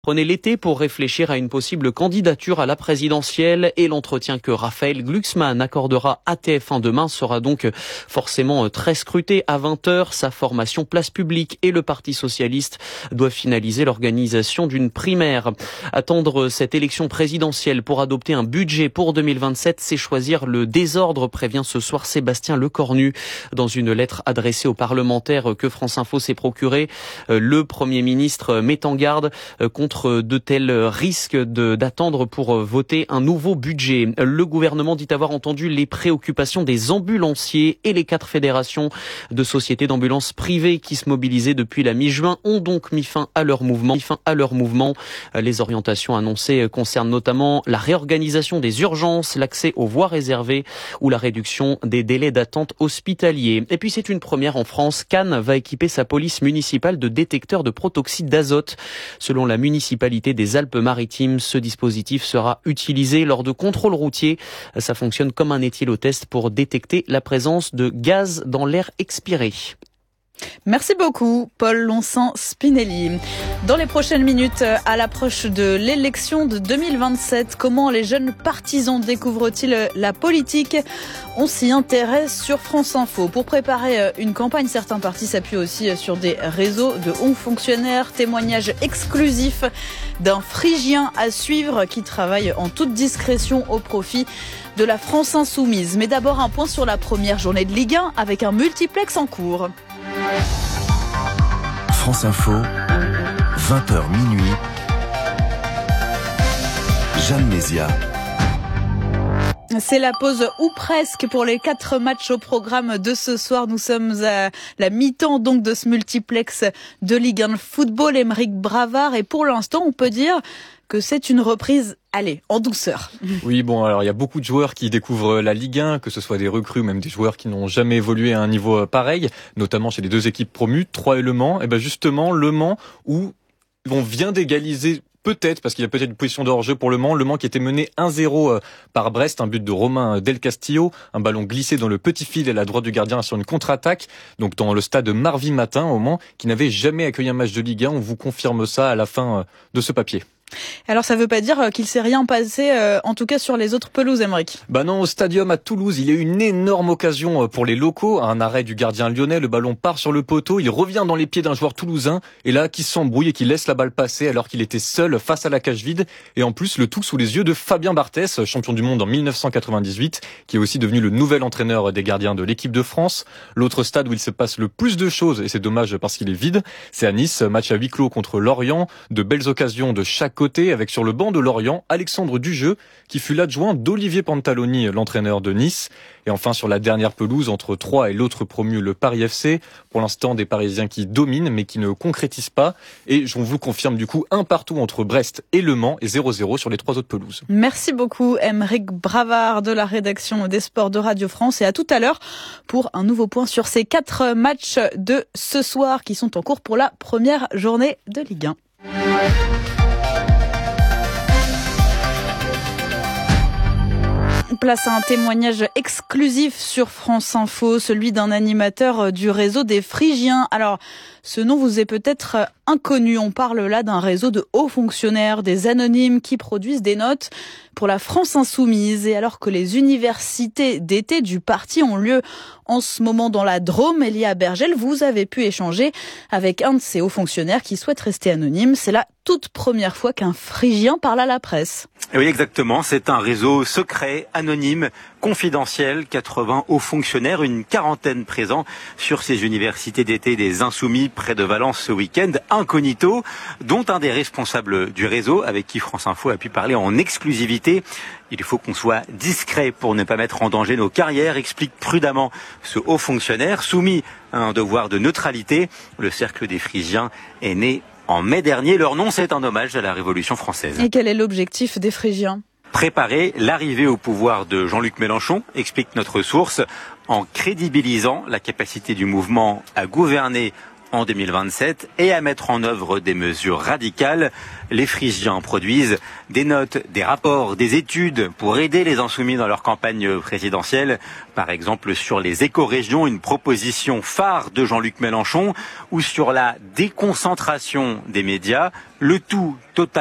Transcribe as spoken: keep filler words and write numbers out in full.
Prenez l'été pour réfléchir à une possible candidature à la présidentielle et l'entretien que Raphaël Glucksmann accordera à T F un demain sera donc forcément très scruté. À vingt heures, sa formation Place Publique et le Parti Socialiste doivent finaliser l'organisation d'une primaire. Attendre cette élection présidentielle pour adopter un budget pour deux mille vingt-sept, c'est choisir le désordre, prévient ce soir Sébastien Lecornu. Dans une lettre adressée aux parlementaires que France Info s'est procurée, le Premier ministre met en garde contre de tels risques de, d'attendre pour voter un nouveau budget. Le gouvernement dit avoir entendu les préoccupations des ambulanciers et les quatre fédérations de sociétés d'ambulance privées qui se mobilisaient depuis la mi-juin ont donc mis fin à leur mouvement. Mis fin à leur mouvement. Les orientations annoncées concernent notamment la réorganisation des urgences, l'accès aux voies réservées ou la réduction des délais d'attente hospitaliers. Et puis c'est une première en France. Cannes va équiper sa police municipale de détecteurs de protoxyde d'azote. Selon la municipalité des Alpes-Maritimes, ce dispositif sera utilisé lors de contrôles routiers. Ça fonctionne comme un éthylotest pour détecter la présence de gaz dans l'air expiré. Merci beaucoup, Paul Lonsan-Spinelli. Dans les prochaines minutes, à l'approche de l'élection de deux mille vingt-sept, comment les jeunes partisans découvrent-ils la politique ? On s'y intéresse sur France Info. Pour préparer une campagne, certains partis s'appuient aussi sur des réseaux de hauts fonctionnaires. Témoignage exclusif d'un Phrygien à suivre qui travaille en toute discrétion au profit de la France insoumise. Mais d'abord, un point sur la première journée de Ligue un avec un multiplex en cours. France Info, vingt heures minuit, Jeanne Mézia. C'est la pause ou presque pour les quatre matchs au programme de ce soir. Nous sommes à la mi-temps donc de ce multiplex de Ligue un football. Aymeric Bravard, et pour l'instant on peut dire que c'est une reprise, allez, en douceur. Oui, bon, alors il y a beaucoup de joueurs qui découvrent la Ligue un, que ce soit des recrues ou même des joueurs qui n'ont jamais évolué à un niveau pareil, notamment chez les deux équipes promues, Troyes et Le Mans. Et ben justement, Le Mans, où on vient d'égaliser, peut-être, parce qu'il y a peut-être une position de hors-jeu pour Le Mans. Le Mans qui était mené un zéro par Brest, un but de Romain Del Castillo, un ballon glissé dans le petit fil à la droite du gardien sur une contre-attaque, donc dans le stade Marvi-Matin, au Mans, qui n'avait jamais accueilli un match de Ligue un. On vous confirme ça à la fin de ce papier. Alors ça veut pas dire qu'il s'est rien passé, euh, en tout cas sur les autres pelouses, Aymeric. Bah non, au Stadium à Toulouse, il y a eu une énorme occasion pour les locaux, un arrêt du gardien lyonnais, le ballon part sur le poteau, il revient dans les pieds d'un joueur toulousain, et là qui s'embrouille et qui laisse la balle passer alors qu'il était seul face à la cage vide, et en plus le tout sous les yeux de Fabien Barthès, champion du monde en mille neuf cent quatre-vingt-dix-huit, qui est aussi devenu le nouvel entraîneur des gardiens de l'équipe de France. L'autre stade où il se passe le plus de choses, et c'est dommage parce qu'il est vide, c'est à Nice, match à huis clos contre Lorient, de belles occasions de chaque côté, avec sur le banc de Lorient, Alexandre Dujeu, qui fut l'adjoint d'Olivier Pantaloni, l'entraîneur de Nice. Et enfin, sur la dernière pelouse, entre Troyes et l'autre promu, le Paris F C, pour l'instant, des Parisiens qui dominent, mais qui ne concrétisent pas. Et je vous confirme, du coup, un partout entre Brest et Le Mans, et zéro zéro sur les trois autres pelouses. Merci beaucoup, Aymeric Bravard, de la rédaction des sports de Radio France. Et à tout à l'heure, pour un nouveau point sur ces quatre matchs de ce soir, qui sont en cours pour la première journée de Ligue un. Place à un témoignage exclusif sur France Info, celui d'un animateur du réseau des Phrygiens. Alors, ce nom vous est peut-être inconnu. On parle là d'un réseau de hauts fonctionnaires, des anonymes qui produisent des notes pour la France insoumise. Et alors que les universités d'été du parti ont lieu en ce moment dans la Drôme, Elia Bergel, vous avez pu échanger avec un de ces hauts fonctionnaires qui souhaite rester anonyme. C'est la toute première fois qu'un Phrygien parle à la presse. Oui, exactement. C'est un réseau secret, anonyme, confidentiel. quatre-vingts hauts fonctionnaires, une quarantaine présents sur ces universités d'été des Insoumis près de Valence ce week-end, incognito, dont un des responsables du réseau avec qui France Info a pu parler en exclusivité. Il faut qu'on soit discret pour ne pas mettre en danger nos carrières, explique prudemment ce haut fonctionnaire soumis à un devoir de neutralité. Le cercle des Phrygiens est né en mai dernier. Leur nom, c'est un hommage à la Révolution française. Et quel est l'objectif des Phrygiens ? Préparer l'arrivée au pouvoir de Jean-Luc Mélenchon, explique notre source, en crédibilisant la capacité du mouvement à gouverner en deux mille vingt-sept et à mettre en œuvre des mesures radicales. Les Phrygiens produisent des notes, des rapports, des études pour aider les Insoumis dans leur campagne présidentielle. Par exemple sur les écorégions, une proposition phare de Jean-Luc Mélenchon, ou sur la déconcentration des médias, le tout total.